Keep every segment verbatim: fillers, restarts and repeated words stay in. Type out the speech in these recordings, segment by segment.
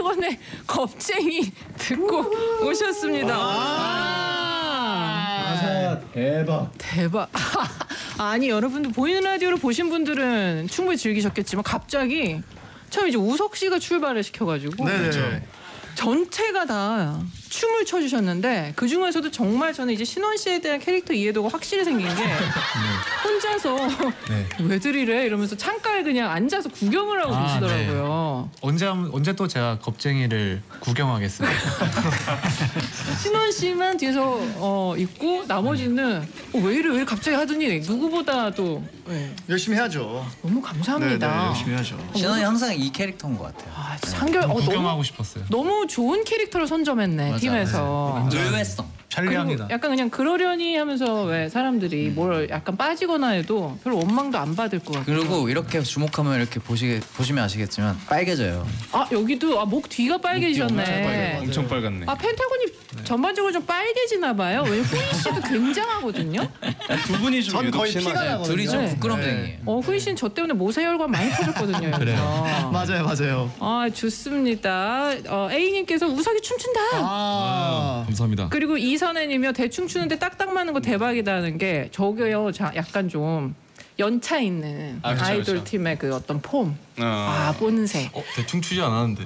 펜타곤의 겁쟁이 듣고 오셨습니다. 아, 대박. 대박. 아니 여러분들 보이는 라디오를 보신 분들은 충분히 즐기셨겠지만 갑자기 처음 이제 우석 씨가 출발을 시켜가지고 네네. 전체가 다 춤을 춰주셨는데 그 중에서도 정말 저는 이제 신원 씨에 대한 캐릭터 이해도가 확실히 생긴 게 혼자서 네. 왜들 이래 이러면서 창가에 그냥 앉아서 구경을 하고 아, 계시더라고요. 네. 언제 하면- 언제 또 제가 겁쟁이를 구경하겠습니다. 신원 씨만 뒤에서 어, 있고 나머지는 어, 왜 이래 왜 이래 갑자기 하더니 누구보다도 네. 열심히 해야죠. 너무 감사합니다. 네네, 열심히 해야죠. 신원이 항상 이 캐릭터인 것 같아요. 아, 한결 어, 구경하고 너무 싶었어요. 너무 좋은 캐릭터를 선점했네 맞아, 팀에서. 의외성. 그리고 편리합니다. 약간 그냥 그러려니 하면서 왜 사람들이 뭘 약간 빠지거나 해도 별 원망도 안 받을 것 같아요. 그리고 이렇게 주목하면 이렇게 보시 보시면 아시겠지만 빨개져요. 아 여기도 아, 목 뒤가 빨개지셨네. 엄청 빨갛네. 아 펜타곤이 전반적으로 좀 빨개지나 봐요. 왜냐면 후이 씨도 굉장하거든요. 두 분이 좀 전 유독 거의 피가 심하세요. 나거든요. 둘이 좀 네. 부끄럼쟁이에요. 어 후이 씨는 저 때문에 모세혈관 많이 터졌거든요. 그래요. 맞아요, 맞아요. 아 좋습니다. 어, A님께서 우석이 춤춘다. 아, 감사합니다. 그리고 이선혜님이요 대충 추는데 딱딱 맞는 거 대박이다는 게 저게요. 자, 약간 좀 연차 있는 아, 그쵸, 아이돌 그쵸. 팀의 그 어떤 폼, 어. 아 본색. 어, 대충 추지 않았는데.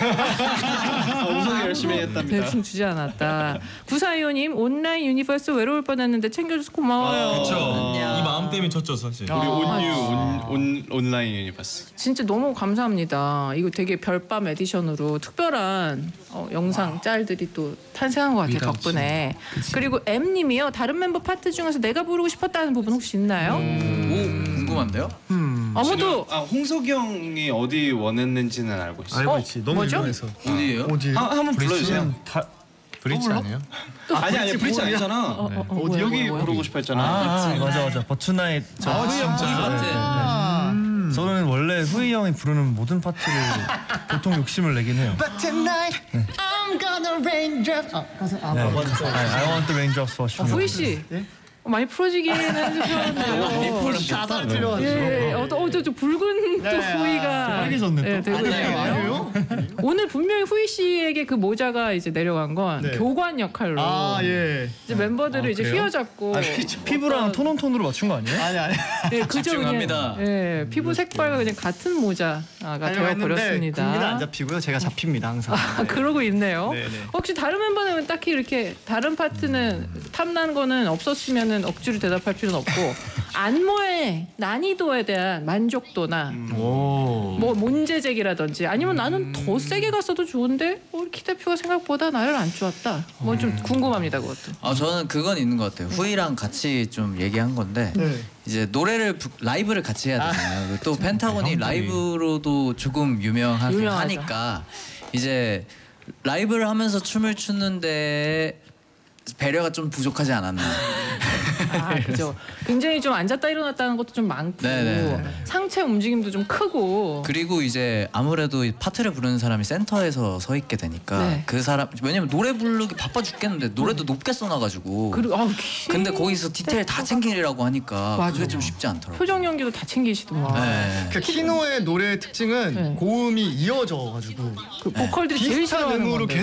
우석이 열심히 했답니다. 대충 주지 않았다. 구사이오님 온라인 유니버스 외로울 뻔했는데 챙겨줘서 고마워요. 그쵸. 안녕. 이 마음 때문에 쳤죠 사실. 우리 온유 아. 온, 온 온라인 유니버스. 진짜 너무 감사합니다. 이거 되게 별밤 에디션으로 특별한 어, 영상 짤들이 또 탄생한 것 같아요 덕분에. 그리고 M님이요 다른 멤버 파트 중에서 내가 부르고 싶었다는 부분 혹시 있나요? 오 궁금한데요? 아무도 아 홍석이 형이 어디 원했는지는 알고 있어요. 알고 어, 있지. 너무 뭐죠? 유명해서. 어디예요? 어디? 한 한번 불러주세요. 다 브릿지 몰라? 아니에요? 아니 아니 브릿지 아니잖아. 어, 어, 어, 어디 뭐야, 여기 뭐야, 뭐야. 부르고 싶었잖아. 아, 맞아 맞아 버투나잇. 저 아, 후이 형 진짜? 파트. 아. 네. 저는 원래 후이 형이 부르는 모든 파트를 보통 욕심을 내긴 해요. But tonight I'm gonna raindrop. 아, 가사 아, 네. 맞아. I, I want the raindrops for 어, you. 후이 씨 예? 어, 많이 풀어지긴 해주셨네요. 샤다 들려가지고. 예, 어, 어, 저, 저 붉은 또 네, 후이가 아, 빨개졌네, 또. 예, 되고 아니에요, 있네요. 아니에요? 오늘 분명히 후이 씨에게 그 모자가 이제 내려간 건 네. 교관 역할로 아, 예. 이제 멤버들을 이제 그래요? 휘어잡고 피부랑 톤 온 톤으로 맞춘 거 아니에요? 아니 아니. 예, 그저 집중합니다. 그냥 예, 피부 색깔과 그냥 같은 모자가 하려고 되어 했는데 버렸습니다. 군기는 안 잡히고요. 제가 잡힙니다 항상. 아, 그러고 있네요. 네, 네. 혹시 다른 멤버는 딱히 이렇게 다른 파트는 탐난 거는 없었으면은 억지로 대답할 필요는 없고 안무의 난이도에 대한 만족도나 오. 뭐 문제 제기라든지 아니면 나는 더 세게 갔어도 좋은데 어, 키 대표가 생각보다 나를 안 좋았다. 뭐 좀 궁금합니다 그것도. 아 저는 그건 있는 것 같아요. 후이랑 같이 좀 얘기한 건데 네. 이제 노래를 부, 라이브를 같이 해야 되잖아요. 그리고 또 펜타곤이 라이브로도 조금 유명하긴 유명하죠. 하니까 이제 라이브를 하면서 춤을 추는데 배려가 좀 부족하지 않았나. 아, 그죠. 굉장히 좀 앉았다 일어났다는 것도 좀 많고 네네. 상체 움직임도 좀 크고. 그리고 이제 아무래도 이 파트를 부르는 사람이 센터에서 서 있게 되니까 네. 그 사람 왜냐면 노래 부르기 바빠 죽겠는데 노래도 높게 써놔가지고 그리고 아우, 키- 근데 거기서 디테일 다 챙기려고 하니까 맞아. 그게 좀 쉽지 않더라고요. 표정 연기도 다 챙기시더만. 네. 그 키노의 노래의 특징은 네. 고음이 이어져가지고 그 보컬들이 제일 비슷한 싫어하는 음으로 건데.